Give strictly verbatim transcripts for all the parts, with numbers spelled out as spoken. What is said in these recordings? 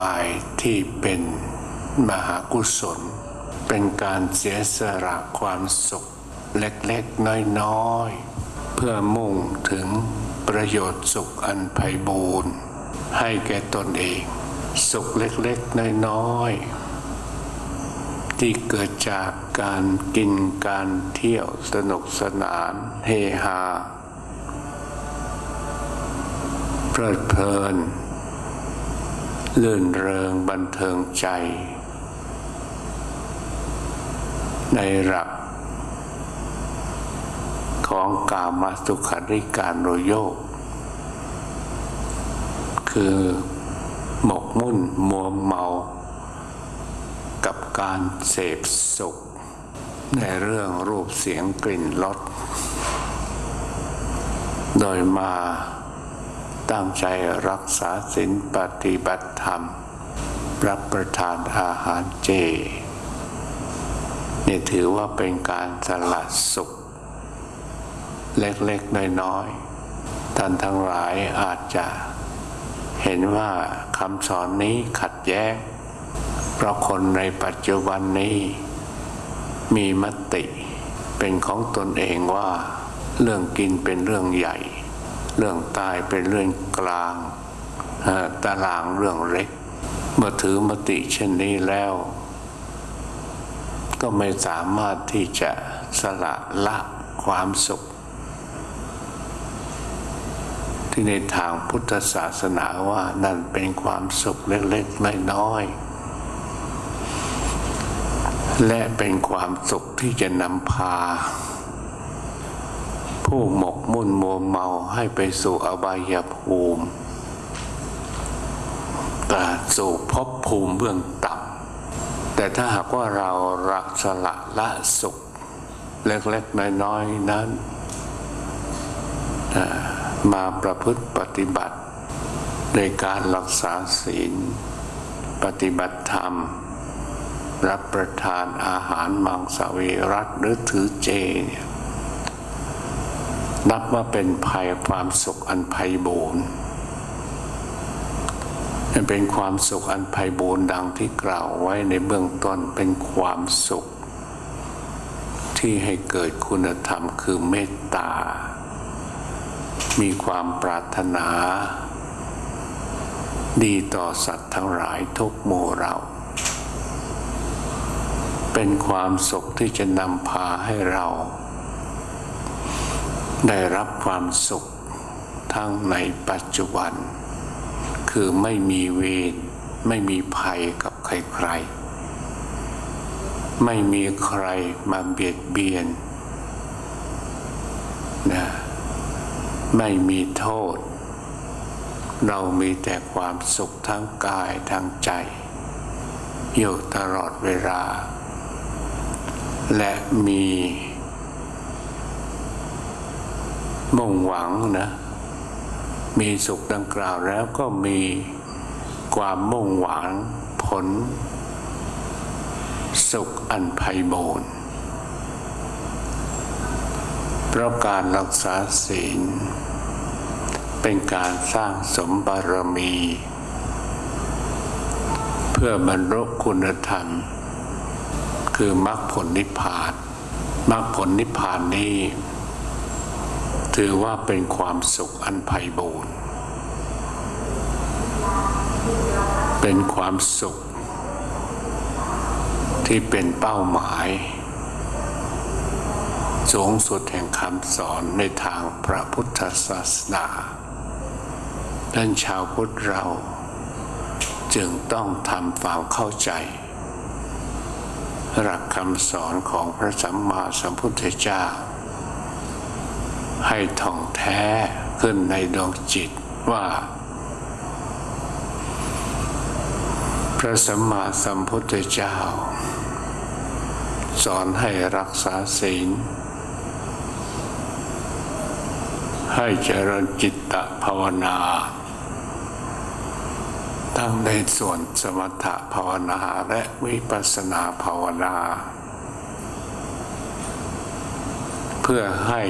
กายที่เป็นมหากุศลเป็นการเสียสละความสุขเล็กๆน้อยๆเพื่อมุ่งถึงประโยชน์สุขอันไพบูรณ์ให้แก่ตนเองสุขเล็กๆน้อยๆที่เกิดจากการกินการเที่ยวสนุกสนานเฮฮาเพลิดเพลินลื่นเริงบันเทิงใจในหลักของกามสุขาริการโรโยกคือหมกมุ่นมัวเมากับการเสพสุขในเรื่องรูปเสียงกลิ่นรสโดยมาตั้งใจรักษาศีลปฏิบัติธรรมรับประทานอาหารเจนี่ถือว่าเป็นการสละสุขเล็กๆน้อยๆท่านทั้งหลายอาจจะเห็นว่าคำสอนนี้ขัดแย้งเพราะคนในปัจจุบันนี้มีมติเป็นของตนเองว่าเรื่องกินเป็นเรื่องใหญ่เรื่องตายเป็นเรื่องกลางตารางเรื่องเล็กเมื่อถือมติเช่นนี้แล้วก็ไม่สามารถที่จะสละละความสุขที่ในทางพุทธศาสนาว่านั่นเป็นความสุขเล็กๆน้อยๆและเป็นความสุขที่จะนำพาผู้หมกมุ่นมัวเมาให้ไปสู่อบายภูมิแต่สู่ภพภูมิเบื้องต่ำแต่ถ้าหากว่าเราละสละละสุขเล็กๆน้อยๆนั้นมาประพฤติปฏิบัติในการรักษาศีลปฏิบัติธรรมรับประทานอาหารมังสวิรัติหรือถือเจเนี่ยนับว่าเป็นภัยความสุขอันไพบูรณ์เป็นความสุขอันไพบูรณ์ดังที่กล่าวไว้ในเบื้องต้นเป็นความสุขที่ให้เกิดคุณธรรมคือเมตตามีความปรารถนาดีต่อสัตว์ทั้งหลายทุกหมู่เราเป็นความสุขที่จะนำพาให้เราได้รับความสุขทั้งในปัจจุบันคือไม่มีเวรไม่มีภัยกับใครๆไม่มีใครมาเบียดเบียนนะไม่มีโทษเรามีแต่ความสุขทั้งกายทั้งใจอยู่ตลอดเวลาและมีมุ่งหวังนะมีสุขดังกล่าวแล้วก็มีความมุ่งหวังผลสุขอันไพบูรณ์เพราะการรักษาศีลเป็นการสร้างสมบารมีเพื่อบรรลุคุณธรรมคือมรรคผลนิพพานมรรคผลนิพพานนี้ถือว่าเป็นความสุขอันไพบูรณ์เป็นความสุขที่เป็นเป้าหมายสูงสุดแห่งคำสอนในทางพระพุทธศาสนาดังนั้นชาวพุทธเราจึงต้องทำความเข้าใจหลักคำสอนของพระสัมมาสัมพุทธเจ้าให้ท่องแท้ขึ้นในดวงจิตว่าพระสัมมาสัมพุทธเจ้าสอนให้รักษาศีลให้เจริญจิตตภาวนาทั้งในส่วนสมถภาวนาและวิปัสสนาภาวนาเพื่อให้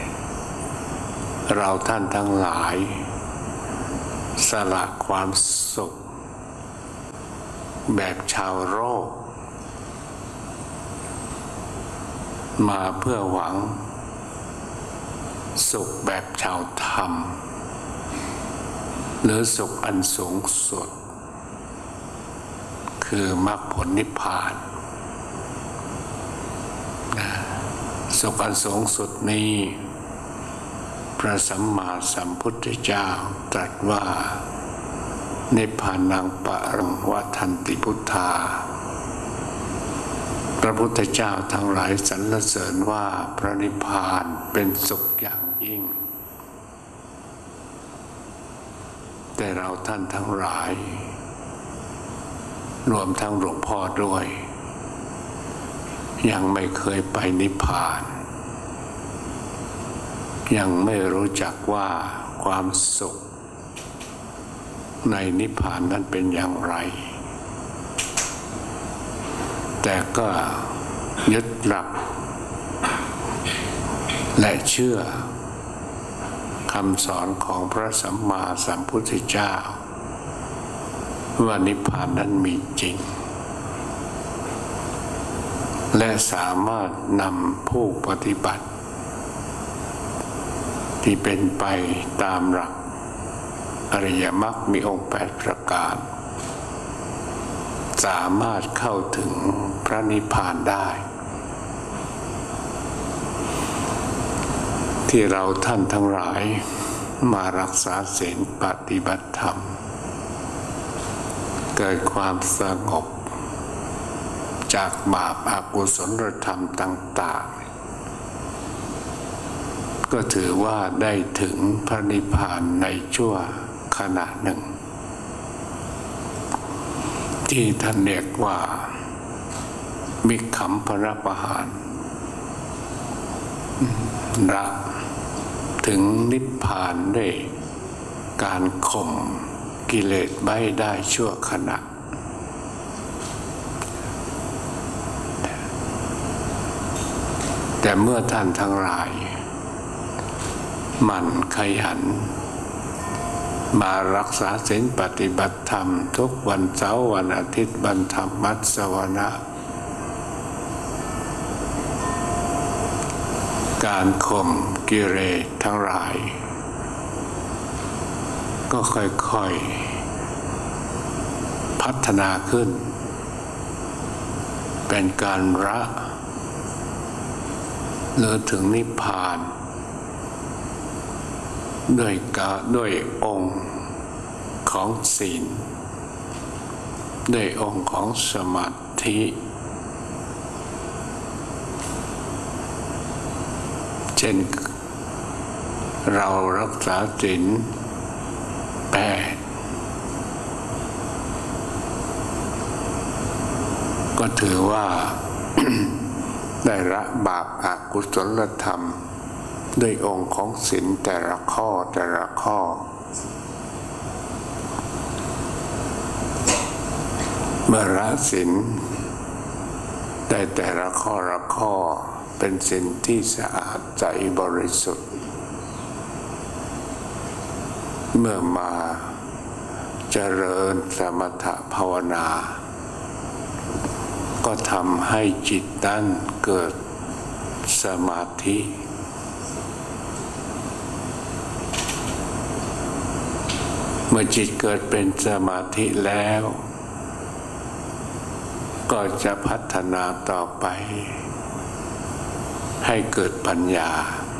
เราท่านทั้งหลายสละความสุขแบบชาวโลกมาเพื่อหวังสุขแบบชาวธรรมหรือสุขอันสูงสุดคือมรรคผลนิพพานนะสุขอันสูงสุดนี้พระสัมมาสัมพุทธเจ้าตรัสว่านิพพานังปะรังวัฏันติพุทธาพระพุทธเจ้าทั้งหลายสรรเสริญว่าพระนิพพานเป็นสุขอย่างยิ่งแต่เราท่านทั้งหลายรวมทั้งหลวงพ่อด้วยยังไม่เคยไปนิพพานยังไม่รู้จักว่าความสุขในนิพพานนั้นเป็นอย่างไรแต่ก็ยึดหลักและเชื่อคำสอนของพระสัมมาสัมพุทธเจ้าว่านิพพานนั้นมีจริงและสามารถนำผู้ปฏิบัติที่เป็นไปตามหลักอริยมรรคมีองค์แปดประการสามารถเข้าถึงพระนิพพานได้ที่เราท่านทั้งหลายมารักษาศีลปฏิบัติธรรมเกิดความสงบจากบาปอกุศลธรรมต่างๆก็ถือว่าได้ถึงพระนิพพานในชั่วขณะหนึ่งที่ท่านเรียกว่ามิขคัมภรปหารละถึงนิพพานด้วยการข่มกิเลสไว้ได้ชั่วขณะแต่เมื่อท่านทั้งหลายหมั่นขยันมารักษาศีลปฏิบัติธรรมทุกวันเสาร์วันอาทิตย์วันธรรมสวนะการข่มกิเลสทั้งหลายก็ค่อยๆพัฒนาขึ้นเป็นการละหรือถึงนิพพานด้วยกาด้วยองค์ของศีลด้วยองค์ของสมาธิเช่นเรารักษาศีลแปดก็ถือว่า ได้ละบาปอกุศลธรรมด้วยองค์ของศีลแต่ละข้อแต่ละข้อเมื่อละศีลได้แต่ละข้อละข้อเป็นศีลที่สะอาดใจบริสุทธิ์เมื่อมาเจริญสมถภาวนาก็ทำให้จิตนั้นเกิดสมาธิเมื่อจิตเกิดเป็นสมาธิแล้วก็จะพัฒนาต่อไปให้เกิดปัญญา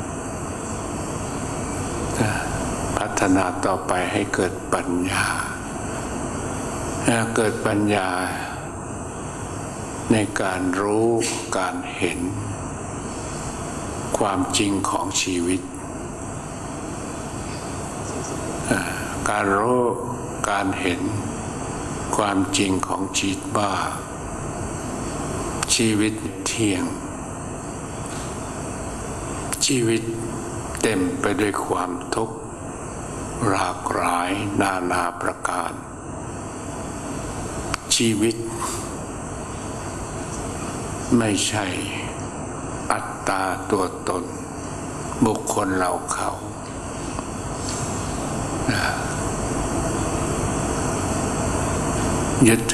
พัฒนาต่อไปให้เกิดปัญญาเกิดปัญญาในการรู้การเห็นความจริงของชีวิตการรู้การเห็นความจริงของชีวิตว่าชีวิตเที่ยงชีวิตเต็มไปด้วยความทุกข์หลากหลายนานาประการชีวิตไม่ใช่อัตตาตัวตนบุคคลเราเขายึด